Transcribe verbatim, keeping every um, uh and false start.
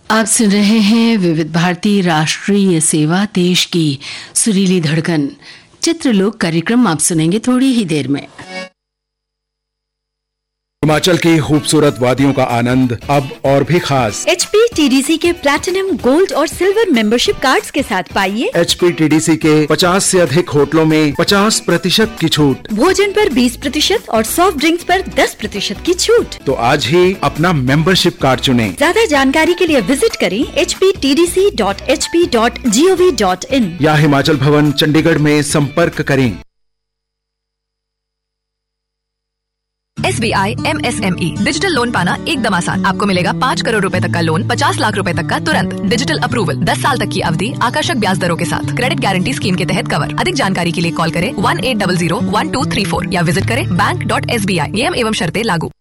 आप सुन रहे हैं विविध भारती राष्ट्रीय सेवा, देश की सुरीली धड़कन। चित्रलोक कार्यक्रम आप सुनेंगे थोड़ी ही देर में। हिमाचल की खूबसूरत वादियों का आनंद अब और भी खास। H P T D C के प्लैटिनम, गोल्ड और सिल्वर मेंबरशिप कार्ड्स के साथ पाइए H P T D C के पचास से अधिक होटलों में पचास प्रतिशत की छूट, भोजन पर बीस प्रतिशत और सॉफ्ट ड्रिंक्स पर दस प्रतिशत की छूट। तो आज ही अपना मेंबरशिप कार्ड चुनें। ज्यादा जानकारी के लिए विजिट करें H P T D C dot H P dot G O V dot in या हिमाचल भवन चंडीगढ़ में संपर्क करें। S B I am S M E digital loan पाना एकदम आसान। आपको मिलेगा पाँच करोड़ रुपए तक का लोन, पचास लाख रुपए तक का तुरंत, डिजिटल अप्रूवल, दस साल तक की अवधि, आकर्षक ब्याज दरों के साथ, क्रेडिट गारंटी स्कीम के तहत कवर। अधिक जानकारी के लिए कॉल करें one eight double zero one two three four या विजिट करें bank dot S B I. नियम एवं शर्तें लागू।